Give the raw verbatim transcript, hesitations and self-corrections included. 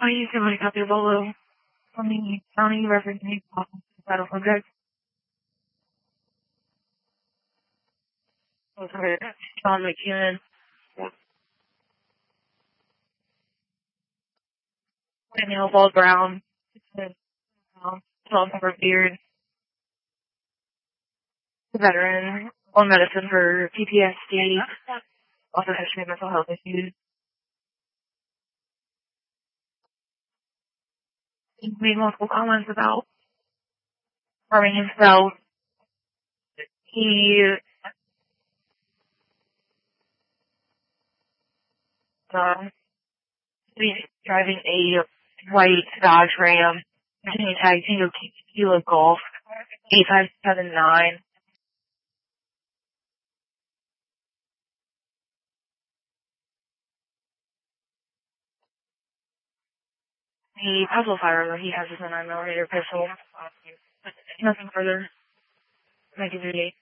I use him when I got the Bolo from the county referencing battle subject. Sean McEwen. Daniel Bald Brown. twelve number beard. The veteran on medicine for P T S D. Also history of mental health issues. He made multiple comments about harming himself. He uh, he's driving a white Dodge Ram. Continuing tag Tango Kilo Golf eight five seven nine. The puzzle firearm he has is a nine millimeter pistol. Nothing further. nineteen thirty-eight.